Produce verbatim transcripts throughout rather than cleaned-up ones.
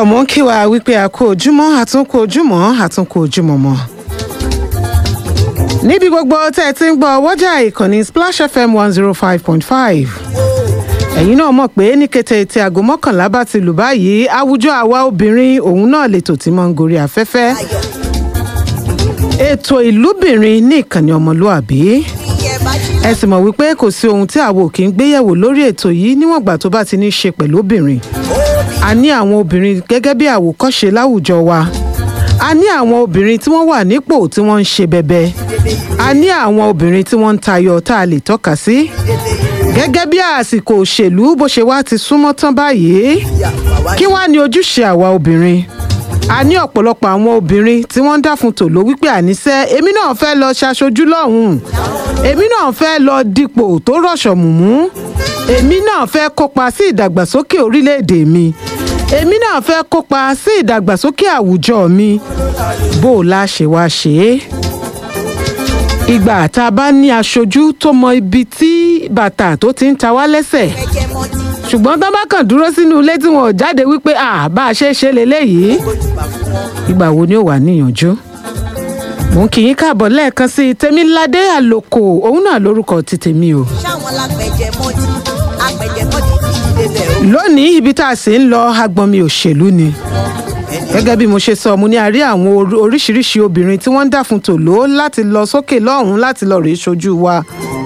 tọ́ mọ́ kí wa wípé a kú ojúmọ́ àtúnkù ojúmọ́ àtúnkù ojúmọ́ mọ́. níbi gbogbo tẹ́ ẹ ti ń gbọ́ wọ́jà ìkànnì Splash F M one zero five point five. ẹ̀yin náà mọ̀ pé ní kété tí aago mọ́kànlá bá ti lù báyìí àwùjọ àwa obìnrin òun náà lètò tí mọ́ ń gorí afẹ́fẹ́. ètò ìlúbìnrin ní ìkànnì ọmọlúàbí. ẹ sì mọ̀ wípé kò sí ohun tí àwa ò kí ń gbéyẹ̀wò lórí ètò yìí níwọ̀n ìgbà tó bá ti ní í ṣe pẹ̀lú obìnrin. a ní àwọn obìnrin gẹ́gẹ́ bí àwòkọ́ṣe láwùjọ wa. a ní àwọn obìnrin tí wọ́n wà nípò tí wọ́n ń ṣe bẹbẹ. a ní àwọn obìnrin tí wọ́n ń tayọ tá a lè tọ́ka sí. gẹ́gẹ́ bí àsìkò òṣèlú bó ṣe wá ti súnmọ́ tán báyìí. kí wá ní ojúṣe àwa obìnrin? a ní ọ̀pọ̀lọpọ̀ àwọn obìnrin tí wọ́n ń dá fún tòló wípé àníṣe èmi náà fẹ́ lọ ṣaṣojú lọ́hùn-ún. èmi náà fẹ́ lọ dípò tó rọ̀ṣọ̀ mùmú. èmi náà fẹ́ kópa sí ìdàgbàsókè orílẹ̀-èdè mi. èmi náà fẹ́ kópa sí ìdàgbàsókè àwùjọ mi. bó o la ṣe wá ṣe é. ìgbà tá a bá ní aṣojú tó mọ ibi tí bàtà tó ti ń ta wá lẹ́sẹ̀. ṣùgbọ́n tó bá kàn dúró sínú ilé tí wọn ò jáde wípé à bá a ṣe é ṣe leléyìí. ìgbà wo ni ó wà níyànjú? mo ń kí yín káàbọ̀ lẹ́ẹ̀kan sí i Tèmiládé Àlòkò òun náà lórúkọ ti tèmi o. ṣáwọn lápẹjẹ mọ́tì àpẹjẹ mọ́tì ti ṣe débẹ̀ o. lónìí ibi tá a sì ń lọ agbọnmi òṣèlú ni. gẹ́gẹ́ bí mo ṣe sọ mo ní a rí àwọn oríṣiríṣi obìnrin tí wọ́n ń dà fún tòló láti lọ sókè lọ́hùn-ún láti lọ rèé ṣojú wa.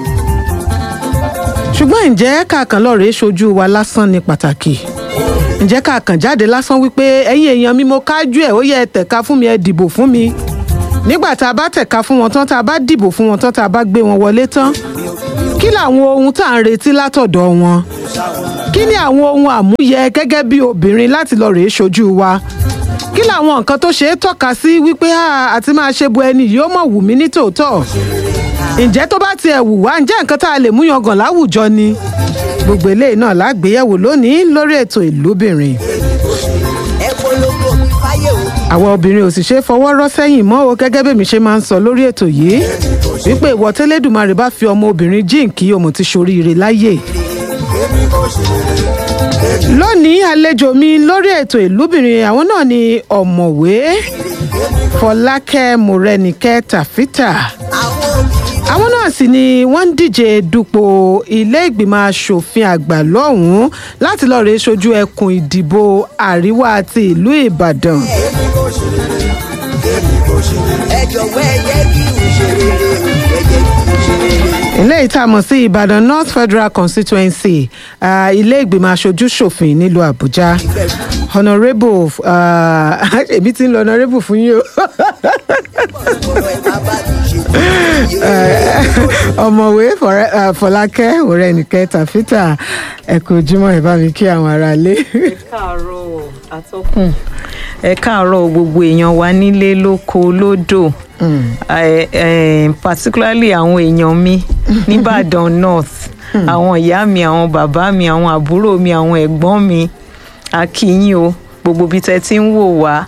ṣùgbọ́n ǹjẹ́ kàkàn lọ rèé ṣojú wa lásán ni pàtàkì? ǹjẹ́ kàkàn jáde lásán wípé ẹ̀yin èèyàn mi mo kájú ẹ̀ ó yẹ ẹ tẹ̀ka fún mi ẹ dìbò fún mi. nígbà tá a bá tẹ̀ka fún wọn tán tá a bá dìbò fún wọn tán tá a bá gbé wọn wọlé tán kí làwọn ohun tá à ń retí látọ̀dọ̀ wọn? kí ni àwọn ohun àmúyẹ gẹ́gẹ́ bí obìnrin láti lọ rèé ṣojú wa? kí làwọn nǹkan tó ṣe é tọ́ka sí wípé àti máa ṣe bu ẹni yìí ó mọ̀ wù mí ní tòótọ́? ǹjẹ́ tó bá tiẹ̀ wù wá ǹjẹ́ nǹkan tá a lè mú yangàn láwùjọ ni? gbogbo eléyìí náà lágbéyẹ̀wò lónìí lórí ètò ìlúbìnrin. ẹ polongo fáyé o. àwa obìnrin ò sì ṣe é fọwọ́ rọ́ sẹ́yìn mọ́ o gẹ́gẹ́ bí mi ṣe máa ń sọ lórí ètò yìí wípé ìwọ tẹ́lẹ̀dùmarè bá fi ọmọ obìnrin jíǹkí o mo ti ṣoríire láyè. lónìí àlejò mi lórí ètò ìlúbìnrin àwọn náà ni ọ̀mọ̀wé Fọlákẹ́ Mọ́rẹ́níkẹ́ Tàfítà. àwọn náà sì ni wọ́n ń díje dupò ilé ìgbìmọ̀ asòfin àgbà lọ́hùn-ún láti lọ́ọ́ rèé ṣojú ẹkùn ìdìbò àríwá ti ìlú Ìbàdàn. ẹ jọ̀wọ́ ẹ yẹ kí n ṣe rere o ẹ yẹ kí n ṣe rere. eléyìí tá a mọ̀ sí Ìbàdàn North Federal Constituency uh, ilé ìgbìmọ̀ aṣojú ṣòfin nílùú Àbújá. honourable èmi ti ń lọ honourable fún yín o. ọ̀mọ̀wé Fọlákẹ́ Mọ́rẹ́níkẹ́ Tàfítà ẹ kú ojúmọ́ ẹ bá mi kí àwọn aráalé. ẹ káàárọ̀ atọ́kùn ẹ káàárọ̀ gbogbo èèyàn wa nílé lóko lódò particularly àwọn èèyàn mi nìbàdàn North àwọn ìyá mi àwọn bàbá mi àwọn àbúrò mi àwọn ẹ̀gbọ́n mi a kí yín o gbogbo bí tẹ́ ti ń wò wá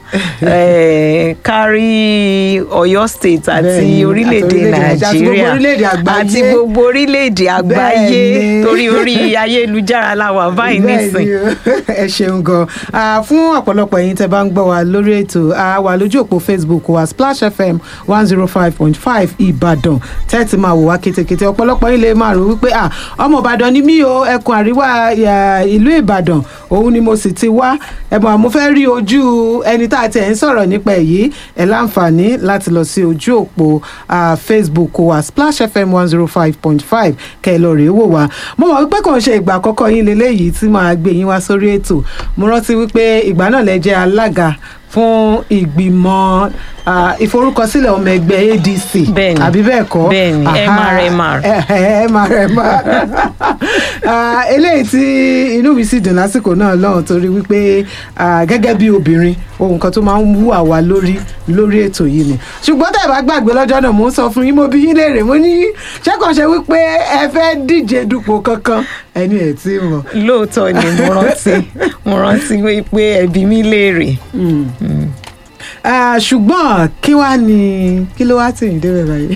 kárí Ọ̀yọ́ state àti orílẹ̀-èdè Nàìjíríà àti gbogbo orílẹ̀-èdè àgbáyé torí orí ayélujára la wà báyìí nísìn. ẹ ṣeun gan fún ọ̀pọ̀lọpọ̀ ẹ̀yin tẹ́ bá ń gbọ́ wa lórí ètò a wà lójú òpó Facebook wa Splash F M one zero five point five Ìbàdàn tẹ́ ti máa wò wá kétékété ọ̀pọ̀lọpọ̀ yín lè máa rò wípé ọmọ Ìbàdàn ni mí o ẹkùn àríwá ìlú Ìbàdàn òun ni mo sì ti wá ẹ̀bùn mo fẹ́ rí ojú ẹni tá a ti ẹ̀ ń sọ̀rọ̀ nípa èyí ẹ̀ láǹfààní láti lọ sí ojú òpó Facebook wa Splash F M one zero five point five kẹ́ ẹ lọ rèé wò wá. mo mọ̀ wípé kò ń ṣe ìgbà àkọ́kọ́ yín leléyìí tí màá gbé yín wá sórí ètò mo rántí wípé ìgbà náà lẹ jẹ́ alága fún ìgbìmọ̀ ìforúkọsílẹ̀ ọmọ ẹgbẹ́ A D C àbí bẹ́ẹ̀ kọ́ bẹ́ẹ̀ni M R M R M R M R eléyìí tí inú mi sì dùn lásìkò náà lọ́hùn torí wípé gẹ́gẹ́ bí obìnrin ohun kan tó máa ń wú àwa lórí lórí ètò yìí ni ṣùgbọ́n tẹ́ ẹ bá gbàgbé lọ́jọ́ náà mò ń sọ fún yín mo bí yín léèrè mo ní ṣé kàn ṣe wípé ẹ fẹ́ díje dupò kankan ẹni ẹ̀ tí mọ̀. lóòótọ́ ni mo rántí mo rántí wípé ẹbí mi léèrè. ṣùgbọ́n kí wàá ní kí ló wá tì í débẹ̀ báyìí.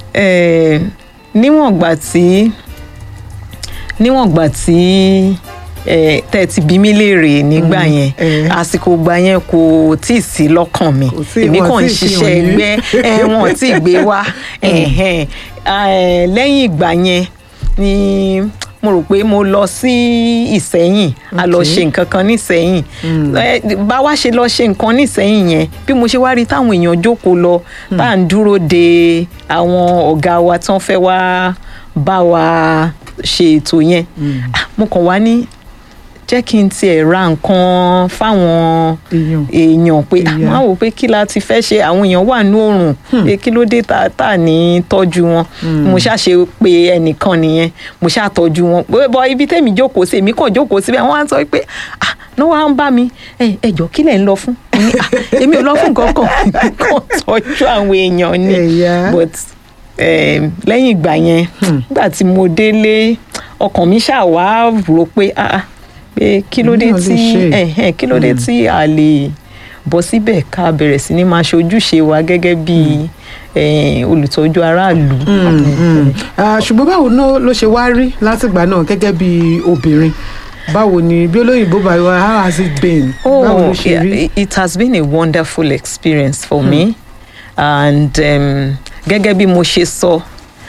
níwọ̀n gbà tí níwọ̀n gbà tí eh, tẹ́ ẹ ti bí mi léèrè nígbà yẹn eh. àsìkò gbà yẹn kò tí ì sí lọ́kàn mi Kò sí- èmi wọn kàn ń tí ì fi ṣiṣẹ́ hàn yín. ẹgbẹ́ ẹ wọn tí ì gbé wá ẹ̀hẹ́n. Eh, lẹ́yìn ìgbà yẹn ni mo rò pé mo lọ sí Ìsẹ́yìn a lọ Okay. ṣe nǹkan kan ní Ìsẹ́yìn Eh, bá wá ṣe lọ ṣe nǹkan ní Ìsẹ́yìn yẹn bí mo ṣe wá rí táwọn èèyàn jókòó lọ tá à ń dúró de àwọn ọ̀gá wa tí wọ́n fẹ́ wá bá wa ṣe ètò yẹn Ah, mo kàn wá ní jẹ́ kí n tiẹ̀ ra nǹkan fáwọn Èèyàn. èèyàn pé Èèyàn. àwọn wò pé kí la ti fẹ́ ṣe àwọn èèyàn wà ní oòrùn pé kí ló dé tá tá ní tọ́jú wọn mo ṣàṣe pé ẹnìkan nìyẹn mo ṣàtọ́jú wọn pé bọ́ ibi tẹ́mi jókòó sí èmi kàn jókòó síbẹ̀ wọ́n á sọ pé ah ní wọ́n á ń bá mi ẹ ẹ jọ kí lẹ̀ ń lọ fún mo ní ah èmi ò lọ fún nǹkan kan kàn tọ́jú àwọn èèyàn ni Ẹ̀yà. but eh, lẹ́yìn ìgbà yẹn nígbà tí mo délé ọkàn mi ṣáà wá rò pé ah ah pé kí ló dé Èmi náà lè tí ṣe. ẹ̀hẹ́n, kí ló dé tí a lè bọ́ síbẹ̀ ká bẹ̀rẹ̀ sí ní máa ṣe ojúṣe wa gẹ́gẹ́ bí eh, olùtọ́jú aráàlú. Ah, ṣùgbọ́n báwo ná ló ṣe wá rí látìgbà náà gẹ́gẹ́ bí obìnrin báwo ni bí olóyìnbó bá wá how has it been báwo ló Oh, ṣe rí. it, it has been a wonderful experience for mm. me and um, gẹ́gẹ́ bí mo ṣe sọ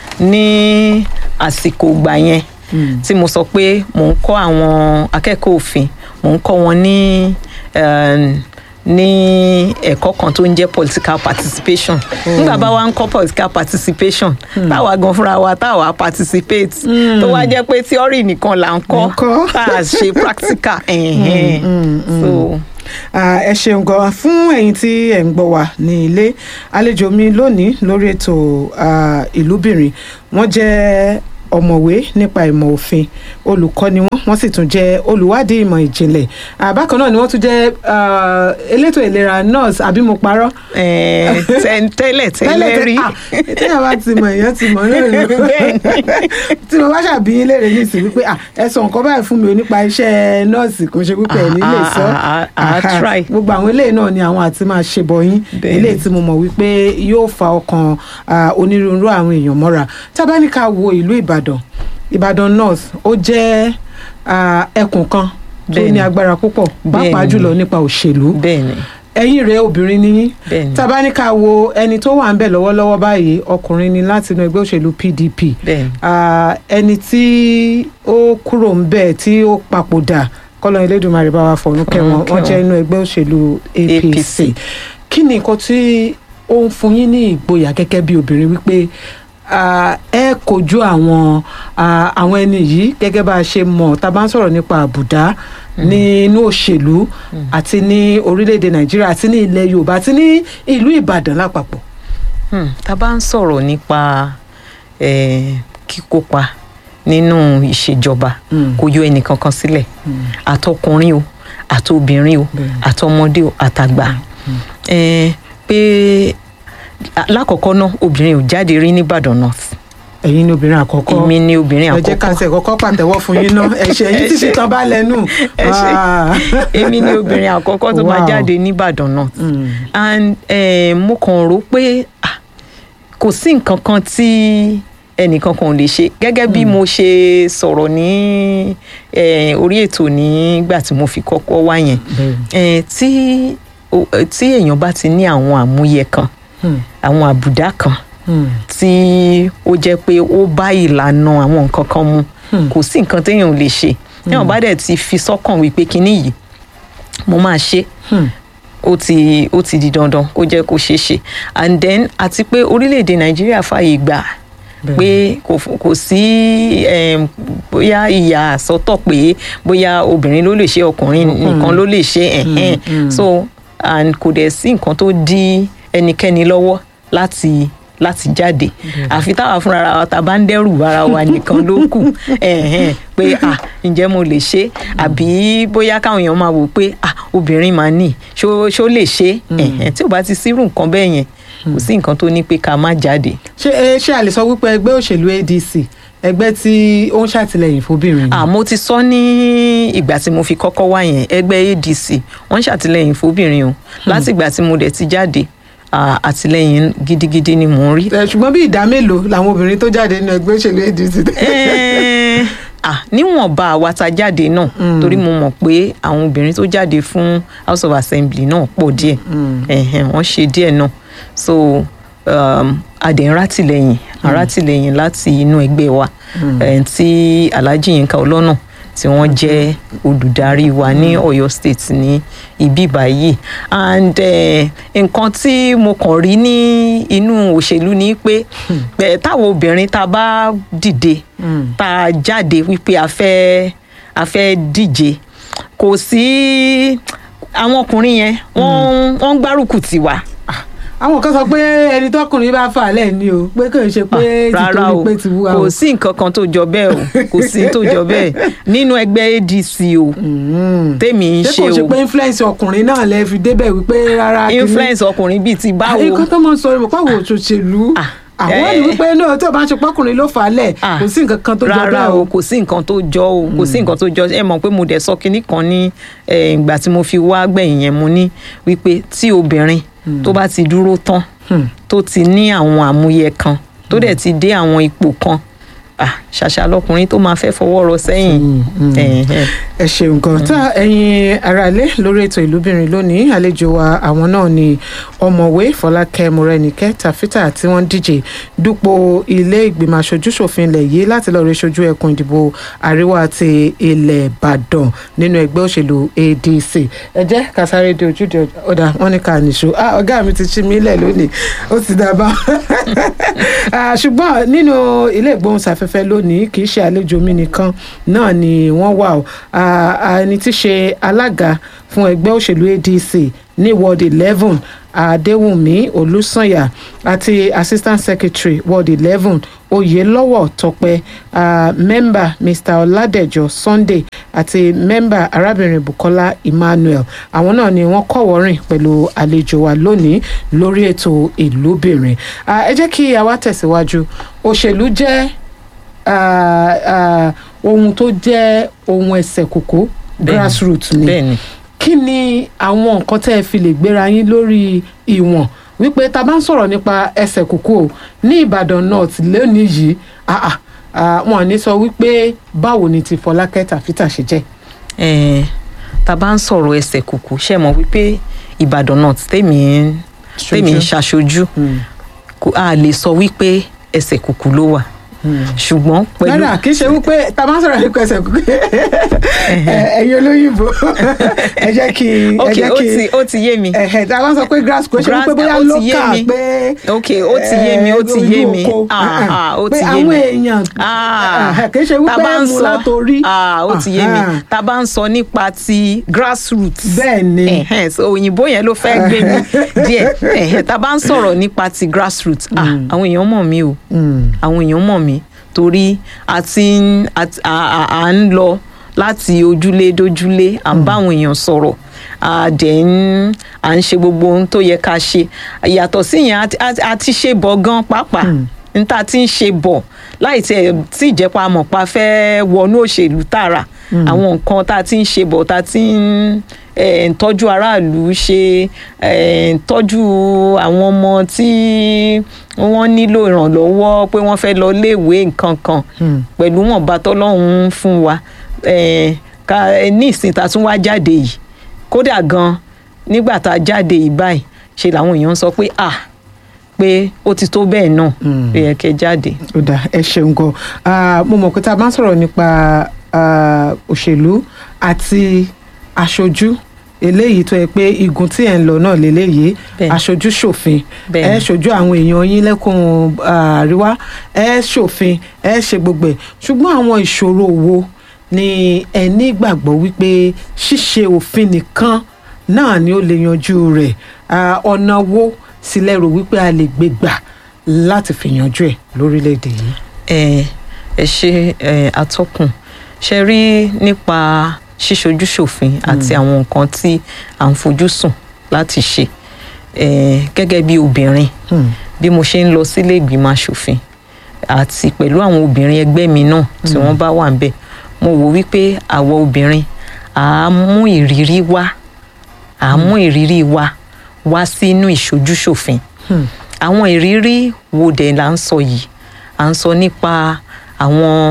ní àsìkò ìgbà yẹn tí mo sọ pé mò ń kọ́ àwọn akẹ́kọ̀ọ́ òfin mò ń kọ́ wọn ní um, ní ẹ̀kọ́ kan tó ń jẹ́ political participation nígbà bá wa ń kọ́ political participation táwa gan fúnra wa táwa participate tó wá jẹ́ pé theory nìkan là ń kọ́ Ń kọ́. tá a ṣe practical ẹ̀hẹ́n. so Ah, ẹ ṣeun gan fún ẹ̀yin tí ẹ ń gbọ́ wá ní ilé àlejò mi lónìí lórí ètò ah, ìlúbìnrin wọ́n jẹ́ ọ̀mọ̀wé nípa ìmọ̀ òfin olùkọ́ ni wọ́n wọ́n sì tún jẹ́ olùwádìí ìmọ̀ ìjìnlẹ̀ Ah, bákan náà ni wọ́n tún jẹ́ ah, elétò ìlera nurse àbí mo parọ́. eh, tẹ- tẹ́lẹ̀ tẹ́lẹ̀ rí ah, téèyàn bá ti mọ̀ èèyàn ti mọ̀ náà ni. tí mo bá ṣàbí yín léèrè ní ìsìn wípé ah, ẹ sọ nǹkan báyìí fún mi ò nípa iṣẹ́ nọ́ọ̀sì kò ṣe wípé ẹ̀ ní lè sọ Ah, ah, ah, ah, Aha. try. gbogbo àwọn eléyìí náà ni àwọn àti máa ṣe bọyín Bẹ́ẹ̀ni. eléyìí tí mo mọ̀ wípé yóò fa ọkàn ah, onírúurú àwọn èèyàn mọ́ra tá bá ní ká wo ìlú Ìbàdàn Ìbàdàn North ó jẹ́ ah, ẹkùn kan tó Bẹ́ẹ̀ni. ní agbára púpọ̀ pàápàá Bẹ́ẹ̀ni. jùlọ nípa òṣèlú bẹ́ẹ̀ ni ẹ̀yin rẹ̀ obìnrin ni yín Bẹ́ẹ̀ni. tá bá ní ká wo ẹni tó wà ń bẹ̀ lọ́wọ́lọ́wọ́ báyìí ọkùnrin ni láti inú ẹgbẹ́ òṣèlú P D P Bẹ́ẹ̀ni. Ah, ẹni tí ó kúrò ń bẹ̀ tí ó papòdà kọ́lọ́ Elédùmarè bá wa fọ̀run kẹ́ wọn Fọ̀run wọ́n kẹ́ jẹ́ wọn. inú ẹgbẹ́ òṣèlú A P C A P C. kí ni nǹkan tí ó ń fún yín ní ìgboyà gẹ́gẹ́ bí obìnrin wípé ah, ẹ kojú àwọn ah, àwọn ẹni yìí gẹ́gẹ́ bá a ṣe mọ̀ tá a bá ń sọ̀rọ̀ nípa àbùdá nínú òṣèlú àti ní orílẹ̀-èdè Nàìjíríà àti ní ilẹ̀ Yorùbá àti ní ìlú Ìbàdàn lápapọ̀. Hmm, tá a bá ń sọ̀rọ̀ nípa eh, kíkópa nínú ìṣèjọba Mm. kò yọ ẹnì kankan sílẹ̀ àtọkùnrin o àtobìnrin o Bẹ́ẹ̀ni. àtọmọdé o àtàgbà Eh, pé ah, lákọ̀ọ́kọ́ náà obìnrin ò jáde rí ní Ìbàdàn North ẹ̀yin ni obìnrin àkọ́kọ́ èmi ni obìnrin ẹ jẹ́ ká àkọ́kọ́ ṣe kọ́kọ́ pàtẹ́wọ́ fún yín náà ẹ̀ṣẹ̀ yín ti ṣe tán bá lẹ́nu. ẹ ṣé. Ah. èmi ni obìnrin àkọ́kọ́ tó máa Wow. jáde ní Ìbàdàn North Mm. and eh, mo kàn rò pé ah, kò sí nǹkan kan tí ẹnìkan kan ò lè ṣe gẹ́gẹ́ bí mo ṣe sọ̀rọ̀ ní eh, orí ètò nígbà tí mo fi kọ́kọ́ wá yẹn Bẹ́ẹ̀ni. eh, tí o- eh, tí èèyàn bá ti ní àwọn àmúyẹ kan Hmm. àwọn àbùdá kan Hmm. tí ó jẹ́ pé ó bá ìlànà àwọn nǹkan kan mu Hmm. kò sí nǹkan téèyàn ò lè ṣe téèyàn bá dẹ̀ ti fi sọ́kàn wípé kinní yìí mo máa ṣe Hmm. ó ti ó ti di dandan kó jẹ́ kó ṣeé ṣe and then àti pé orílẹ̀-èdè Nàìjíríà fààyè gbà Bẹ́ẹ̀ni. pé kò f- kò sí em, bóyá ìyà sọ́tọ̀ pé bóyá obìnrin ló lè ṣe ọkùnrin nìkan ló lè ṣe ẹ̀hẹ́n mm. so and kò dẹ̀ sí nǹkan tó dí ẹnikẹ́ni lọ́wọ́ láti láti jáde àfi táwa fúnra wa ta bá ń dẹ́rù ara wa nìkan ló kù ẹ̀hẹ́n pé ah ǹjẹ́ mo lè ṣe àbí bóyá káwọn èèyàn máa wò pé ah obìnrin máa ní ṣó ṣó lè ṣe ẹ̀hẹ́n tí ò bá ti sírù nǹkan bẹ́ẹ̀ yẹn kò sí nǹkan tó ní pé ká má jáde. ṣé ẹ ṣé a lè sọ wípé ẹgbẹ́ òṣèlú A D C ẹgbẹ́ tí ó ń ṣàtìlẹ́yìn fóbìnrin ni. Ah, mo ti sọ ní ìgbà tí mo fi kọ́kọ́ wá yẹn ẹgbẹ́ A D C wọ́n ń ṣàtìlẹ́yìn fóbìnrin o láti ìgbà tí mo dẹ̀ ti jáde ah, àtìlẹ́yìn gidigidi ni mò ń rí. Ẹ, ṣùgbọ́n bí ìdá mélòó làwọn obìnrin tó jáde nínú ẹgbẹ́ òṣèlú A D C. Eh, ah níwọ̀nba àwa ta jáde náà torí mo mọ̀ pé àwọn obìnrin tó jáde fún House of Assembly náà pọ̀ díẹ̀ wọ́n ṣe díẹ̀ náà so um, adẹ̀ ń rátìlẹ́yìn ń rátìlẹ́yìn láti inú ẹgbẹ́ wa tí Alhaji Yinka Ọlọ́nà tí wọ́n jẹ́ olùdarí wa ní Ọ̀yọ́ State ní ibi báyìí and nǹkan tí mo kàn rí ní inú òṣèlú ni pé táwọn obìnrin tá a bá dìde tá a jáde wípé a fẹ́ a fẹ́ díje kò sí àwọn ọkùnrin yẹn wọ́n wọ́n ń gbárùkù tì wá. àwọn kan sọ pé ẹni tọkùnrin bá fà lẹ ni o pé kò ń ṣe pé títorí pé ti wú àwọn. kò sí nǹkan kan tó jọ bẹ́ẹ̀ o kò sí tó jọ bẹ́ẹ̀ nínú ẹgbẹ́ A D C o tèmi ń ṣe o. ṣé kò ṣe pé influence ọkùnrin náà lè fi débẹ̀ wípé rárá. influence ọkùnrin bíi ti báwo. nǹkan tó mọ̀ ń sọ ẹ̀ mọ̀ pàwọ̀ òṣèlú àwọn ni wípé náà tó bá ń ṣe pọkùnrin ló fà á lẹ̀ kò sí nǹkan kan tó jọ bẹ́ẹ̀ rárá o kò sí nǹkan tó jọ o kò sí nǹkan tó jọ ẹ mọ̀ pé mo dẹ̀ sọ kinní kan ní ìgbà tí mo fi wá gbẹ̀yìn yẹn mo ní wípé tí obìnrin tó bá ti dúró tán tó ti ní àwọn àmúyẹ kan tó dẹ̀ ti dé àwọn ipò kan ṣàṣà lọkùnrin tó máa fẹ́ fọwọ́ rọ sẹ́yìn. ẹ ṣeun gan tá ẹ̀yin aráalé lórí ètò ìlúbìnrin lónìí àlejò wa àwọn náà ni ọ̀mọ̀wé Fọlákẹ́ Mọ́rẹ́níkẹ́ Tàfítà tí wọ́n díje dupò ilé ìgbìmọ̀ aṣojú-ṣòfin ilẹ̀ yìí láti lọ́ọ́ rí ṣojú ẹkùn ìdìbò àríwá ti ilẹ̀ Ìbàdàn nínú ẹgbẹ́ òṣèlú A D C. ẹ jẹ́ ká sáré dé ojúde ọ̀dà wọn ní ká nìṣó ọ̀gá mi ti ṣí mi lẹ̀ lónìí ó ti dàbá ṣùgbọ́n nínú ilé ìgbóhùnsáfẹ́fẹ́ fẹ́ lónìí kì í ṣe àlejò mi nìkan náà ni wọ́n wà ó ẹni tí ṣe alága fún ẹgbẹ́ òṣèlú A D C ní ward eleven Adéwùnmí Olùsànyà àti assistant secretary ward eleven Oyèlọ́wọ̀ Tọ́pẹ́ member Mr Ọládẹ̀jọ Sunday àti member arábìnrin Bukola Emmanuel àwọn náà ni wọ́n kọ́wọ́rìn pẹ̀lú àlejò wa lónìí lórí ètò ìlúbìnrin. ẹ jẹ́ kí a wá tẹ̀síwájú. Òṣèlú jẹ́ Uh, uh, ohun tó jẹ́ ohun ẹsẹ̀ kòkó grassroots ni bẹ́ẹ̀ni. kí ni àwọn nǹkan tẹ́ ẹ fi lè gbéra yín lórí ìwọ̀n wípé tá a bá ń sọ̀rọ̀ nípa ẹsẹ̀ kòkó ní Ìbàdàn North lónìí yìí wọn ní sọ wípé báwo ni ti Fọlákẹ́ Tàfítà ṣe jẹ́. tá a bá ń sọ̀rọ̀ ẹsẹ̀ kòkó ṣe mọ̀ wípé Ìbàdàn North tèmi tèmi ń ṣaṣojú a lè sọ wípé ẹsẹ̀ kòkó ló wà ṣùgbọ́n pẹ̀lú. rárá kì í ṣe wípé tá a máa ń sọ̀rọ̀ nípa ẹsẹ̀ kúkú ẹ̀yin olóyìnbó ẹ jẹ́ kí ẹ jẹ́ kí ó ti yé mi. tá a máa ń sọ pé grass kò ṣe wípé bóyá lókà pé ok ó ti yé mi ó ti yé mi ó ti yé mi pé àwọn èèyàn kì í ṣe wípé mú látòrí. ó ti yé mi tá a bá ń sọ nípa ti grassroots. bẹ́ẹ̀ ni òyìnbó yẹn ló fẹ́ gbé mi díẹ̀ tá a bá ń sọ̀rọ̀ nípa ti grassroots àwọn èèyàn mọ̀ mí o àwọn èèyàn mọ̀ mí torí a ti à ń lọ láti ojúlé dójúlé à ń bá àwọn èèyàn sọ̀rọ̀ à dẹ̀ ń à ń ṣe gbogbo ohun tó yẹ ká ṣe yàtọ̀ sí yẹn a ti ṣe bọ̀ gan pàápàá n ta ti ń ṣe bọ̀ láì tẹ̀ tí ìjẹ́pá mọ̀ pa fẹ́ wọnú òṣèlú tààrà àwọn nǹkan tá a ti ń ṣe bọ̀ tá a ti ń ń tọ́jú aráàlú ṣe ń tọ́jú àwọn ọmọ tí wọ́n nílò ìrànlọ́wọ́ pé wọ́n fẹ́ lọ léèwé nǹkan kan pẹ̀lú wọn bá tọ́lọ́run fún wa ní ìsìn tá a tún wá jáde yìí kódà gan nígbà tá a jáde yìí báyìí ṣe làwọn èèyàn sọ pé ah pé ó ti tó bẹ́ẹ̀ náà ó yẹ kẹ́ jáde. ó dà ẹ ṣeun gan mo mọ̀ pé tá a bá ń sọ̀rọ̀ nípa òṣèlú àti aṣojú eléyìí tó yẹ pé igun tí ẹ̀ ń lọ náà lélẹ́yìí aṣojú ṣòfin ẹ ṣojú àwọn èèyàn yín lẹ́kùn àríwá ẹ ṣòfin ẹ ṣe gbogbo ẹ̀ ṣùgbọ́n àwọn ìṣòro wo ni ẹ nígbàgbọ́ wípé ṣíṣe òfin nìkan náà ni ó lè yanjú rẹ̀ ọ̀nà wo sì lérò wípé a lè gbé gbà láti fi yanjú ẹ̀ lórílẹ̀‐èdè yìí. ẹ ẹ ṣe atọ́kùn ṣe rí nípa ṣíṣojú ṣòfin àti àwọn nǹkan tí à ń fojú sùn láti ṣe gẹ́gẹ́ bí obìnrin bí mo ṣe ń lọ sílé ìgbìmọ̀ aṣòfin àti pẹ̀lú àwọn obìnrin ẹgbẹ́ mi náà tí wọ́n bá wà níbẹ̀ mo wò wípé àwa obìnrin à á mú ìrírí wá à á mú ìrírí wa wá sínú ìṣojú ṣòfin àwọn ìrírí wo dẹ̀ là ń sọ yìí à ń sọ nípa àwọn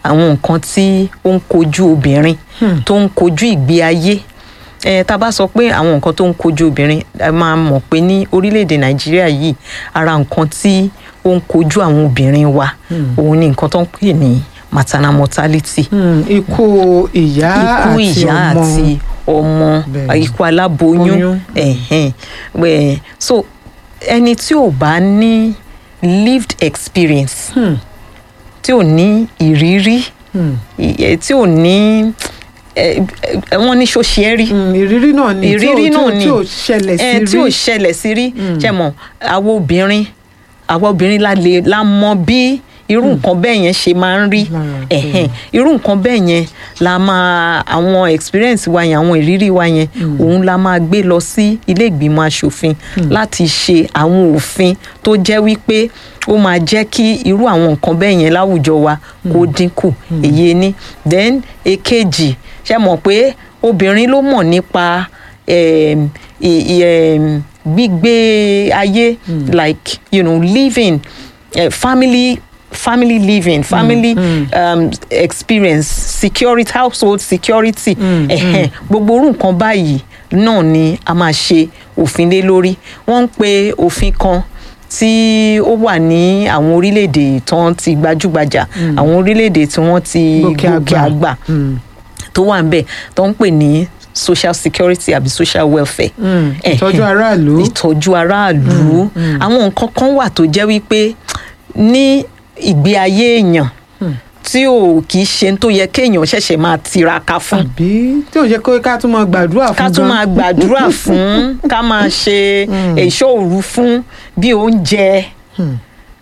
àwọn nǹkan tí ó ń kojú obìnrin tó ń kojú ìgbé ayé ẹ tá a bá sọ pé àwọn nǹkan tó ń kojú obìnrin a máa mọ̀ pé ní orílẹ̀-èdè Nàìjíríà yìí ara nǹkan tí ó ń kojú àwọn obìnrin wa òun ni nǹkan tó ń pè ní maternal mortality. Hmm, ikú ìyá ikú àti ìyá ọmọ àti ọmọ Bẹ́ẹ̀. ikú aláboyún ẹ̀hẹ́n. Bẹ́ẹ̀, so ẹni tí ò bá ní lived experience Hmm, tí ò ní ìrírí hmm, ì- tí ò ní ẹ, ẹ, wọ́n ní ṣóṣe rí hmm, ìrírí náà ni tí ò- ìrírí tí ò- náà ni tí ò ṣẹlẹ̀ sí ẹ, tí ò rí. ṣẹlẹ̀ sí rí Mm. ṣe mọ̀ àwọn obìnrin àwọn obìnrin la lè la mọ bí irú nǹkan bẹ́ẹ̀ yẹn ṣe máa ń rí Lára, ẹ̀hẹ́n irú nǹkan bẹ́ẹ̀ yẹn la máa àwọn experience wa yẹn àwọn ìrírí wa yẹn òun la máa gbé lọ sí ilé ìgbìmọ̀ asòfin láti ṣe àwọn òfin tó jẹ́ wípé ó máa jẹ́ kí irú àwọn nǹkan bẹ́ẹ̀ yẹn láwùjọ wa kó dínkù èyí ni then èkejì ṣe mọ̀ pé obìnrin ló mọ̀ nípa em, i- i- em, gbígbé ayé like you know living uh, family family living family um, experience security household security ẹ̀hẹ́n gbogbo orú nǹkan báyìí náà ni a máa ṣe òfin lé lórí wọ́n ń pe òfin kan tí ó wà ní àwọn orílẹ̀-èdè tán ti gbajúgbajà àwọn orílẹ̀-èdè tí wọ́n ti Gòkè gòkè àgbà. àgbà Hmm, tó wà ń bẹ̀ tó ń pè ní social security àbí social welfare. hmm, Ẹ̀hẹ́n. ìtọ́jú aráàlú. ìtọ́jú aráàlú àwọn nǹkan kan wà tó jẹ́ wípé ní ìgbé ayé èèyàn tí ò kì í ṣe tó yẹ kéèyàn ṣẹ̀ṣẹ̀ máa tiraka fún àbí tí ò jẹ́ kó ká tún máa gbàdúrà fún ká tún gan. máa gbàdúrà fún ká máa ṣe ẹ̀ṣọ́ òru fún bí oúnjẹ Hmm,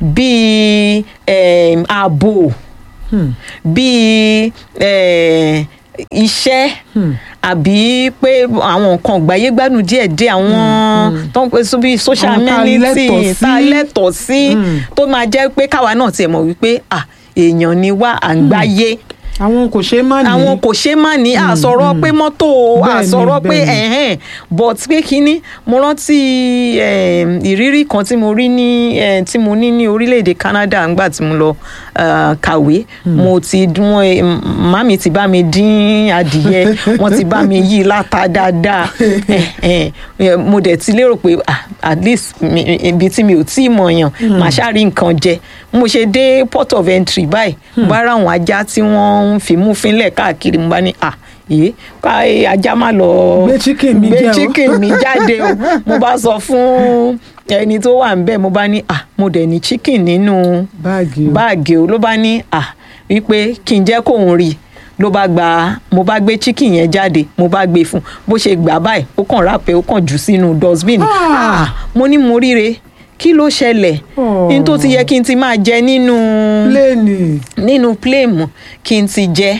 bí em, ààbò hmm, bí eh, iṣẹ́ hmm. àbí pé àwọn nǹkan ìgbáyégbádùn díẹ̀díẹ̀ àwọn tó ń pè sí bí social Àwọn tá a amenity lẹ́tọ̀ọ́ sí. tá a lẹ́tọ̀ọ́ sí Mm. tó máa jẹ́ pé káwa náà tiẹ̀ mọ̀ wípé ah èèyàn ni wá à ń gbáyé àwọn kò ṣeé má ní. àwọn kò ṣe má ní àsọ̀rọ̀ pé mọ́tò Bẹ́ẹ̀ni, àsọ̀rọ̀ pé bẹ́ẹ̀ni. ẹ̀hẹ́n but pé kínní mo rántí em, ìrírí kan tí mo rí ní em, tí mo ní ní orílẹ̀-èdè Canada ńgbà tí mo lọ ah, kàwé mo ti wọ́n màmí ti bá mi dín adìyẹ wọ́n ti bá mi yí láta dáadáa ẹ̀hẹ́n, eh, mo dẹ̀ ti lérò pé ah, at least mi- ibi tí mi ò tí ì mọ̀ yàn màá ṣáà rí nǹkan jẹ mo ṣe dé port of entry báyìí mo bá ra àwọn ajá tí wọ́n ń fi mú fínlẹ̀ káàkiri mo bá ní à yìí ká ajá má lọ Gbé chicken mi gbé jẹ o. chicken mi jáde o mo bá sọ fún ẹni tó wà níbẹ̀ mo bá ní à mo dẹ̀ ní chicken nínú báàgì o. báàgì o ló bá ní à wípé kí n jẹ́ kóun rí i ló bá gba mo bá gbé chicken yẹn jáde mo bá gbé fún bó ṣe gbà báyìí ó kàn rápẹ́ ó kàn jù sínú dustbin Ah! ah mo ní mo ríre kí ló ṣẹlẹ̀ Oh. ní tó ti yẹ kí n ti máa jẹ nínú pléènì. nínú pléèmù kí n ti jẹ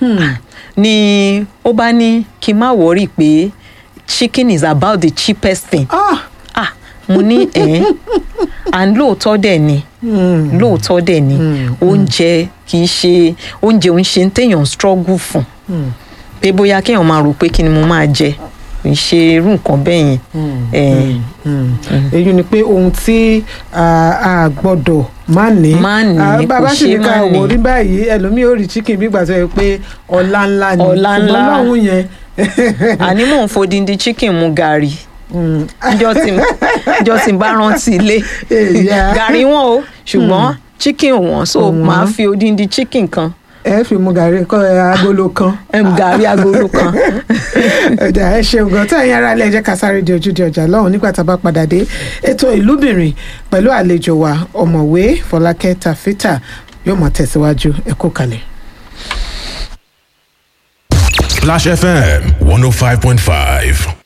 ni ó bá ní kí n má wọrí pé chicken is about the cheapest thing ah ah mo ní ẹ̀ and lóòótọ́ dẹ̀ ni hmm. lóòótọ́ dẹ̀ ni oúnjẹ kì í ṣe oúnjẹ òun ṣe ń téèyàn struggle fún pé bóyá kéèyàn máa rò pé kí ni mo máa jẹ kì í ṣe irú nǹkan bẹ́ẹ̀ yẹn. Eh, èyí ni pé ohun tí a a gbọ́dọ̀ má ní. Má ní, Ah, kò bàbá sì ṣe ní ká má ní. wò rí báyìí ẹlòmíì ò rí chicken bí ìgbà tó yẹ pé ọlá ńlá ni. Ọlá ńlá. ṣùgbọ́n lọ́hùn yẹn. àní mò ń fodindi chicken mu gàrí Hmm. njọ́ tí njọ́ tí n bá rántí ilé Èyà. gàrí wọn o ṣùgbọ́n chicken wọn so Ọ̀wọ́n. màá fi odindi chicken kan ẹ fi mu gàrí kọ ẹ agolo kan. em, gàrí agolo kan. ẹ̀dá ẹ ṣeun gan tó ẹ̀yin ará ilé ẹ jẹ́ ká sáré di ojúde ọjà lọ́hùn nígbà tá a bá padà dé ètò ìlúbìnrin pẹ̀lú àlejò wa ọ̀mọ̀wé Fọlákẹ́ Tafita yóò mọ̀ tẹ̀síwájú ẹ kú kalẹ̀. Splash F M one oh five point five.